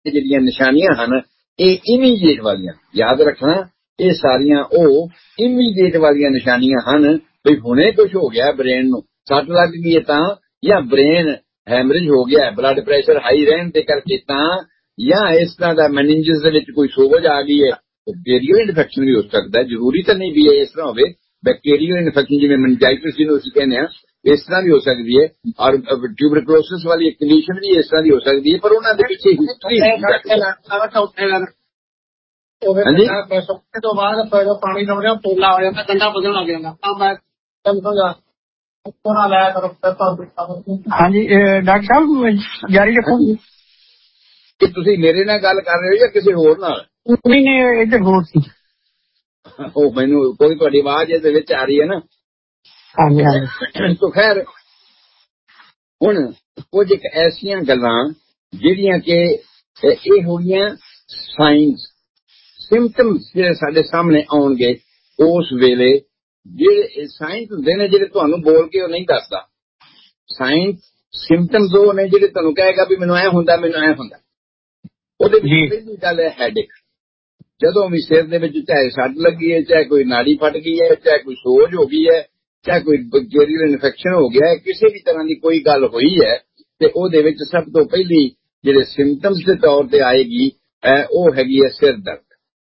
ਜਿਹੜੀਆਂ ਨਿਸ਼ਾਨੀਆਂ ਹਨ ਇਹ ਇਮੀਡੀਏਟ ਵਾਲੀਆਂ, ਯਾਦ ਰੱਖਣਾ ਇਹ ਸਾਰੀਆਂ ਉਹ ਇਮੀਡੀਏਟ ਵਾਲੀਆਂ ਨਿਸ਼ਾਨੀਆਂ ਹਨ ਵੀ ਹੁਣੇ ਕੁਝ ਹੋ ਗਿਆ ਬ੍ਰੇਨ ਨੂੰ, ਸੱਟ ਲੱਗ ਗਈ ਹੈ ਤਾਂ, ਜਾਂ ਬ੍ਰੇਨ ਹੈਮਰੇਜ ਹੋ ਗਿਆ, ਬਲੱਡ ਪ੍ਰੈਸ਼ਰ ਹਾਈ ਰਹਿਣ ਦੇ ਕਰਕੇ ਤਾਂ, ਜਾਂ ਇਸ ਤਰ੍ਹਾਂ ਦਾ ਮੈਨਿੰਜਸ ਦੇ ਵਿੱਚ ਕੋਈ ਸੋਜ ਆ ਗਈ ਹੈ। ਬੈਕਟੀਰੀਅਲ ਇਨਫੈਕਸ਼ਨ ਵੀ ਹੋ ਸਕਦਾ, ਜ਼ਰੂਰੀ ਤਾਂ ਨਹੀਂ ਵੀ ਇਸ ਤਰ੍ਹਾਂ ਹੋਵੇ। ਬੈਕਟੀਰੀਅਲ ਇਨਫੈਕਸ਼ਨ ਜਿਵੇਂ ਮੈਨਿੰਜਾਈਟਿਸ ਜਿਹਨੂੰ ਅਸੀਂ ਕਹਿੰਦੇ ਹਾਂ ਇਸ ਤਰ੍ਹਾਂ ਵੀ ਹੋ ਸਕਦੀ ਹੈ, ਔਰ ਟਿਊਬਰਕਲੋਸਿਸ ਵਾਲੀ ਇੱਕ ਕੰਡੀਸ਼ਨ ਵੀ ਇਸ ਤਰ੍ਹਾਂ ਦੀ ਹੋ ਸਕਦੀ ਹੈ, ਪਰ ਉਹਨਾਂ ਦੇ ਪਿੱਛੇ ਹਿਸਟਰੀ ਹਾਂਜੀ ਤੋਂ ਬਾਅਦ ਪਾਣੀ ਲਾਉਣੇ ਪੋਲਾ ਹੋ ਜਾਂਦਾ, ਗੰਦਾ ਵਧਣ ਲੱਗ ਜਾਂਦਾ। ਹਾਂਜੀ ਡਾਕਟਰ ਸਾਹਿਬ ਜਾਰੀ ਰੱਖੋ। ਕਿ ਤੁਸੀਂ ਮੇਰੇ ਨਾਲ ਗੱਲ ਕਰ ਰਹੇ ਹੋ ਜਾਂ ਕਿਸੇ ਹੋਰ ਨਾਲ? ਨਹੀਂ ਇੱਧਰ ਹੋਰ ਸੀ। ਉਹ ਮੈਨੂੰ ਕੋਈ ਤੁਹਾਡੀ ਆਵਾਜ਼ ਇਹਦੇ ਵਿੱਚ ਆ ਰਹੀ ਹੈ ਨਾ। ਹਾਂਜੀ ਹਾਂਜੀ। ਤੋ ਖੈਰ ਹੁਣ ਕੁਝ ਇੱਕ ਐਸੀਆਂ ਗੱਲਾਂ ਜਿਹੜੀਆਂ ਕਿ ਇਹ ਹੋਈਆਂ ਸਾਇੰਸ ਸਿੰਪਟਮਸ ਜਿਹੜੇ ਸਾਡੇ ਸਾਹਮਣੇ ਆਉਣਗੇ ਉਸ ਵੇਲੇ, ਜਿਹੜੇ ਸਾਇੰਸ ਹੁੰਦੇ ਨੇ ਜਿਹੜੇ ਤੁਹਾਨੂੰ ਬੋਲ ਕੇ ਉਹ ਨਹੀਂ ਦੱਸਦਾ। ਸਾਇੰਸ ਸਿੰਪਟਮਸ ਉਹ ਨੇ ਜਿਹੜੇ ਤੁਹਾਨੂੰ ਕਹੇਗਾ ਵੀ ਮੈਨੂੰ ਐ ਹੁੰਦਾ ਮੈਨੂੰ ਐ ਹੁੰਦਾ। ਉਹਦੇ ਵਿੱਚ ਪਹਿਲੀ ਗੱਲ ਹੈ ਹੈਡੇਕ। ਜਦੋਂ ਵੀ ਸਿਰ ਦੇ ਵਿੱਚ ਚਾਹੇ ਸੱਟ ਲੱਗੀ ਹੈ, ਚਾਹੇ ਕੋਈ ਨਾੜੀ ਫਟ ਗਈ ਹੈ, ਚਾਹੇ ਕੋਈ ਸੋਜ ਹੋ ਗਈ ਹੈ, ਚਾਹੇ ਕੋਈ ਬੈਕਟੀਰੀਅਲ ਇਨਫੈਕਸ਼ਨ ਹੋ ਗਿਆ ਹੈ, ਕਿਸੇ ਵੀ ਤਰ੍ਹਾਂ ਦੀ ਕੋਈ ਗੱਲ ਹੋਈ ਹੈ ਤੇ ਉਹਦੇ ਵਿੱਚ ਸਭ ਤੋਂ ਪਹਿਲੀ ਜਿਹੜੇ ਸਿੰਪਟਮਸ ਦੇ ਤੌਰ ਤੇ ਆਏਗੀ ਉਹ ਹੈਗੀ ਹੈ ਸਿਰ ਦਰਦ।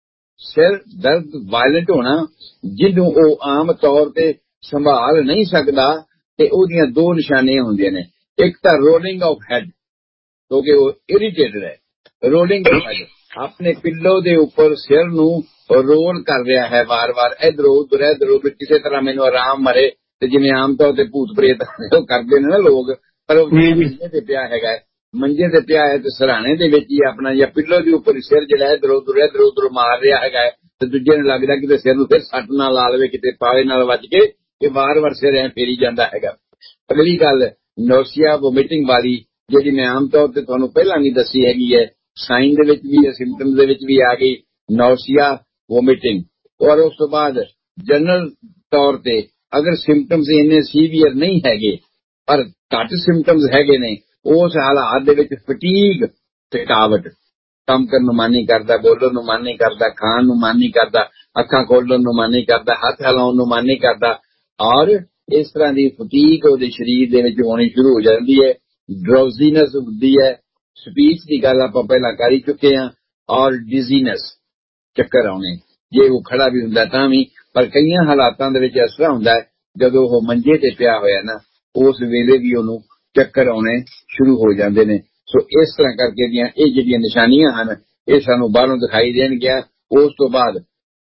ਸਿਰ ਦਰਦ ਵਾਇਲੈਂਟ ਹੋਣਾ ਜਿਹਨੂੰ ਉਹ ਆਮ ਤੌਰ ਤੇ ਸੰਭਾਲ ਨਹੀਂ ਸਕਦਾ, ਤੇ ਉਹਦੀਆਂ ਦੋ ਨਿਸ਼ਾਨੀਆਂ ਹੁੰਦੀਆਂ ਨੇ। ਇੱਕ ਤਾਂ ਰੋਲਿੰਗ ਆਫ ਹੈਡ, ਕਿਉਂਕਿ ਉਹ ਇਰੀਟੇਟਡ ਹੈ। ਰੋਲਿੰਗ ਆਫ ਹੈਡ, ਆਪਣੇ ਪਿੱਲੋ ਦੇ ਉੱਪਰ ਸਿਰ ਨੂੰ ਰੋਲ ਕਰ ਰਿਹਾ ਹੈ ਵਾਰ-ਵਾਰ, ਇਧਰੋਂ ਉਧਰ ਕਿਸੇ ਤਰ੍ਹਾਂ ਮੈਨੂੰ ਆਰਾਮ ਮਰੇ, ਤੇ ਜਿਵੇਂ ਆਮ ਤੌਰ ਤੇ ਭੂਤ ਪ੍ਰੇਤ ਉਹ ਕਰਦੇ ਨੇ ਨਾ ਲੋਕ, ਪਰ ਉਹ ਮੰਜੇ ਤੇ ਪਿਆ ਹੈਗਾ, ਮੰਜੇ ਤੇ ਪਿਆ ਹੈ ਤੇ ਸਰਾਣੇ ਦੇ ਵਿੱਚ ਹੀ ਆਪਣਾ ਜਾਂ ਪਿੱਲੋ ਦੇ ਉੱਪਰ ਸਿਰ ਜਿਹੜਾ ਇਧਰੋਂ ਉਧਰ ਮਾਰ ਰਿਹਾ ਹੈਗਾ, ਤੇ ਦੂਜੇ ਨੂੰ ਲੱਗਦਾ ਕਿਤੇ ਸਿਰ ਨੂੰ ਫਿਰ ਸੱਟ ਨਾ ਲਾ ਲਵੇ, ਕਿਤੇ ਪਾਵੇ ਨਾਲ ਵੱਜ ਕੇ, ਕਿ ਵਾਰ-ਵਾਰ ਸਿਰ ਐ ਫੇਰੀ ਜਾਂਦਾ ਹੈਗਾ। ਅਗਲੀ ਗੱਲ ਨੋਸੀਆ ਵੋਮਿਟਿੰਗ ਵਾਲੀ, ਜਿਹੜੀ ਮੈਂ ਆਮ ਤੌਰ ਤੇ ਤੁਹਾਨੂੰ ਪਹਿਲਾਂ ਨਹੀਂ ਦੱਸੀ ਹੈਗੀ ਹੈ, ਸਾਈਨ ਦੇ ਵਿੱਚ ਵੀ ਹੈ, ਸਿੰਪਟਮ ਦੇ ਵਿੱਚ ਵੀ ਆ ਗਈ ਨੋਸੀਆ ਵੋਮਿਟਿੰਗ। ਔਰ ਉਸ ਤੋਂ ਬਾਅਦ ਜਨਰਲ ਤੌਰ ਤੇ ਅਗਰ ਸਿੰਪਟਮਸ ਇੰਨੇ ਸੀਵੀਅਰ ਨਹੀਂ ਹੈਗੇ ਪਰ ਘੱਟ ਸਿੰਪਟਮਸ ਹੈਗੇ ਨੇ, ਉਸ ਹਾਲਾਤ ਦੇ ਵਿੱਚ ਫਟੀਗ, ਥਕਾਵਟ, ਕੰਮ ਕਰਨ ਨੂੰ ਮਨ ਨਹੀਂ ਕਰਦਾ, ਬੋਲਣ ਨੂੰ ਮਨ ਨਹੀਂ ਕਰਦਾ, ਖਾਣ ਨੂੰ ਮਨ ਨਹੀਂ ਕਰਦਾ, ਅੱਖਾਂ ਖੋਲਣ ਨੂੰ ਮਨ ਨਹੀਂ ਕਰਦਾ, ਹੱਥ ਹਿਲਾਉਣ ਨੂੰ ਮਨ ਨਹੀਂ ਕਰਦਾ, ਔਰ ਇਸ ਤਰ੍ਹਾਂ ਦੀ ਫਟੀਗ ਉਹਦੇ ਸਰੀਰ ਦੇ ਵਿੱਚ ਹੋਣੀ ਸ਼ੁਰੂ ਹੋ ਜਾਂਦੀ ਹੈ। ਡਰਾਊਜ਼ੀਨੈਸ ਹੁੰਦੀ ਹੈ, ਸਪੀਚ ਦੀ ਗੱਲ ਆਪਾਂ ਪਹਿਲਾਂ ਕਰ ਹੀ ਚੁੱਕੇ ਹਾਂ, ਔਰ ਡਿਜ਼ੀਨੈਸ, ਚੱਕਰ ਆਉਣੇ, ਜੇ ਉਹ ਖੜਾ ਵੀ ਹੁੰਦਾ ਤਾਂ ਵੀ। ਪਰ ਕਈਆਂ ਹਾਲਾਤਾਂ ਦੇ ਵਿੱਚ ਇਸ ਤਰ੍ਹਾਂ ਹੁੰਦਾ ਹੈ ਜਦੋਂ ਉਹ ਮੰਜੇ ਤੇ ਪਿਆ ਹੋਇਆ ਨਾ, ਉਸ ਵੇਲੇ ਵੀ ਉਹਨੂੰ ਚੱਕਰ ਆਉਣੇ ਸ਼ੁਰੂ ਹੋ ਜਾਂਦੇ ਨੇ। ਸੋ ਇਸ ਤਰ੍ਹਾਂ ਕਰਕੇ ਦੀਆਂ ਇਹ ਜਿਹੜੀਆਂ ਨਿਸ਼ਾਨੀਆਂ ਹਨ ਇਹ ਸਾਨੂੰ ਬਾਹਰੋਂ ਦਿਖਾਈ ਦੇਣਗੀਆਂ। ਉਸ ਤੋਂ ਬਾਅਦ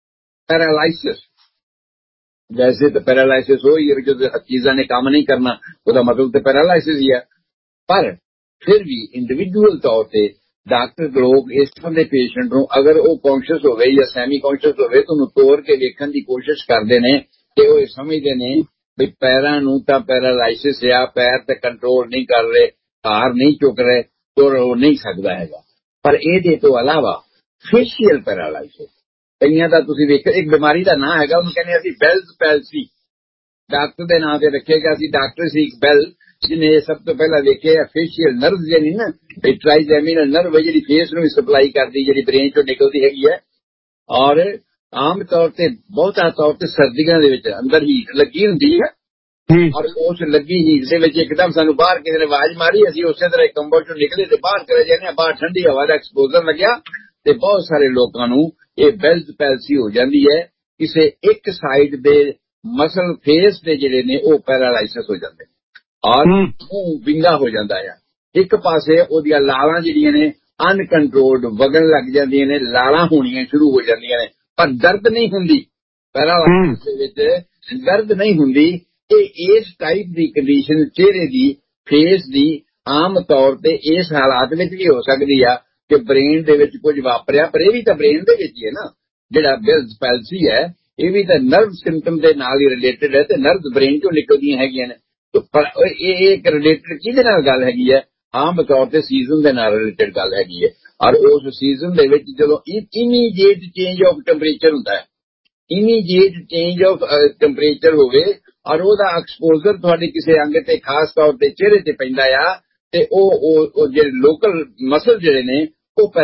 ਪੈਰਾਲਾਈਸਿਸ, ਵੈਸੇ ਤਾਂ ਪੈਰਾਲਾਈਸਿਸ ਹੋਈ ਹੈ ਜਦੋਂ ਚੀਜ਼ਾਂ ਨੇ ਕੰਮ ਨਹੀਂ ਕਰਨਾ, ਉਹਦਾ ਮਤਲਬ ਤਾਂ ਪੈਰਾਲਾਈਸਿਸ ਹੀ ਹੈ, ਪਰ ਫਿਰ ਵੀ ਇੰਡੀਵਿਜੂਅਲ ਤੌਰ ਤੇ ਡਾਕਟਰ ਲੋਕ ਇਸ ਤਰ੍ਹਾਂ ਦੇ ਪੇਸ਼ੈਂਟ ਨੂੰ ਅਗਰ ਉਹ ਕੌਨਸ਼ੀਅਸ ਹੋਵੇ ਜਾਂ ਸੈਮੀ ਕੌਨਸ਼ੀਅਸ ਹੋਵੇ ਤਾਂ ਉਹਨੂੰ ਤੋੜ ਕੇ ਵੇਖਣ ਦੀ ਕੋਸ਼ਿਸ਼ ਕਰਦੇ ਨੇ, ਤੇ ਉਹ ਸਮਝਦੇ ਨੇ ਵੀ ਪੈਰਾਂ ਨੂੰ ਤਾਂ ਪੈਰਾਲਾਈਸਿਸ ਆ, ਪੈਰ ਤੇ ਕੰਟਰੋਲ ਨਹੀਂ ਕਰ ਰਹੇ, ਭਾਰ ਨਹੀਂ ਚੁੱਕ ਰਹੇ, ਤੁਰ ਉਹ ਨਹੀਂ ਸਕਦਾ ਹੈਗਾ। ਪਰ ਇਹਦੇ ਤੋਂ ਇਲਾਵਾ ਫੇਸ਼ੀਅਲ ਪੈਰਾਲਾਈਸਿਸ, ਕਈਆਂ ਦਾ ਤੁਸੀਂ ਵੇਖੋ, ਇੱਕ ਬਿਮਾਰੀ ਦਾ ਨਾਂ ਹੈਗਾ, ਉਹਨੂੰ ਕਹਿੰਦੇ ਅਸੀਂ ਬੈਲਜ਼ ਪੈਲਸੀ, ਡਾਕਟਰ ਦੇ ਨਾਂ ਤੇ ਰੱਖੇਗਾ ਸੀ, ਡਾਕਟਰ ਸੀ ਬੈਲ, ਜਿਹਨੇ ਸਭ ਤੋਂ ਪਹਿਲਾਂ ਵੇਖਿਆ ਫੇਸ਼ੀਅਲ ਨਰਵ ਜਿਹੜੀ ਨਾ, ਟ੍ਰਾਈਜੈਮੀਨਲ ਨਰਵ ਜਿਹੜੀ ਫੇਸ ਨੂੰ ਵੀ ਸਪਲਾਈ ਕਰਦੀ, ਜਿਹੜੀ ਬ੍ਰੇਨ ਚੋਂ ਨਿਕਲਦੀ ਹੈਗੀ ਹੈ। ਔਰ ਆਮ ਤੌਰ ਤੇ ਬਹੁਤਾ ਤੌਰ ਤੇ ਸਰਦੀਆਂ ਦੇ ਵਿੱਚ ਅੰਦਰ ਹੀਟ ਲੱਗੀ ਹੁੰਦੀ ਹੈ, ਔਰ ਉਸ ਲੱਗੀ ਹੀਟ ਦੇ ਵਿੱਚ ਇੱਕਦਮ ਸਾਨੂੰ ਬਾਹਰ ਕਿਸੇ ਨੇ ਆਵਾਜ਼ ਮਾਰੀ, ਅਸੀਂ ਉਸੇ ਤਰ੍ਹਾਂ ਕੰਬਲ ਚੋਂ ਨਿਕਲੇ ਤੇ ਬਾਹਰ ਚਲੇ ਜਾਂਦੇ ਹਾਂ, ਬਾਹਰ ਠੰਡੀ ਹਵਾ ਦਾ ਐਕਸਪੋਜ਼ਰ ਲੱਗਿਆ, ਤੇ ਬਹੁਤ ਸਾਰੇ ਲੋਕਾਂ ਨੂੰ ਇਹ ਬੈਲਜ਼ ਪੈਲਸੀ ਹੋ ਜਾਂਦੀ ਹੈ। ਕਿਸੇ ਇੱਕ ਸਾਈਡ ਦੇ ਮਸਲ ਫੇਸ ਦੇ ਜਿਹੜੇ ਨੇ ਉਹ ਪੈਰਾਲਾਈਸਿਸ ਹੋ ਜਾਂਦੇ ਨੇ, ਔਰ ਉਹ ਵਿੰਗਾ ਹੋ ਜਾਂਦਾ ਹੈ। ਇੱਕ ਪਾਸੇ ਉਹਦੀਆਂ ਲਾਲਾਂ ਜਿਹੜੀਆਂ ਨੇ ਅਨਕੰਟਰੋਲਡ ਵਗਣ ਲੱਗ ਜਾਂਦੀਆਂ ਨੇ, ਲਾਲਾਂ ਹੋਣੀਆਂ ਸ਼ੁਰੂ ਹੋ ਜਾਂਦੀਆਂ ਨੇ, ਪਰ ਦਰਦ ਨਹੀਂ ਹੁੰਦੀ। ਪੈਰਾਲਾਈਸਿਸ ਦੇ ਵਿੱਚ ਦਰਦ ਨਹੀਂ ਹੁੰਦੀ। ਇਹ ਇਸ ਟਾਈਪ ਦੀ ਕੰਡੀਸ਼ਨ ਚਿਹਰੇ ਦੀ, ਫੇਸ ਦੀ ਆਮ ਤੌਰ ਤੇ ਇਸ ਹਾਲਾਤ ਵਿੱਚ ਵੀ ਹੋ ਸਕਦੀ ਆ ਕਿ ਬ੍ਰੇਨ ਦੇ ਵਿੱਚ ਕੁਝ ਵਾਪਰਿਆ, ਪਰ ਇਹ ਵੀ ਤਾਂ ਬ੍ਰੇਨ ਦੇ ਵਿੱਚ ਹੀ ਹੈ ਨਾ। ਜਿਹੜਾ ਬੈਲਜ਼ ਪੈਲਸੀ ਹੈ ਇਹ ਵੀ ਤਾਂ ਨਰਵ ਸਿੰਪਟਮ ਦੇ ਨਾਲ ਹੀ ਰਿਲੇਟਡ ਹੈ, ਤੇ ਨਰਵ ਬ੍ਰੇਨ ਚੋਂ ਨਿਕਲਦੀਆਂ ਹੈਗੀਆਂ ਨੇ। ਪਰ ਇਹ ਇੱਕ ਰਿਲੇਟਡ ਕਿਹਦੇ ਨਾਲ ਗੱਲ ਹੈਗੀ ਹੈ? ਆਮ ਤੌਰ ਤੇ ਸੀਜ਼ਨ ਦੇ ਨਾਲ ਰਿਲੇਟਡ ਗੱਲ ਹੈਗੀ ਹੈ। ਔਰ ਉਸ ਸੀਜ਼ਨ ਦੇ ਵਿੱਚ ਜਦੋਂ ਇਮੀਡੀਏਟ ਚੇਂਜ ਆਫ ਟੈਂਪਰੇਚਰ ਹੁੰਦਾ ਹੈ, ਇਮੀਡੀਏਟ ਚੇਂਜ ਆਫ ਟੈਂਪਰੇਚਰ ਹੋਵੇ ਔਰ ਉਹਦਾ ਐਕਸਪੋਜ਼ਰ ਤੁਹਾਡੇ ਕਿਸੇ ਅੰਗ ਤੇ ਖਾਸ ਤੌਰ ਤੇ ਚਿਹਰੇ ਤੇ ਪੈਂਦਾ ਆ, ਤੇ ਉਹ ਜਿਹੜੇ ਲੋਕਲ ਮਸਲ ਜਿਹੜੇ ਨੇ ਉਹ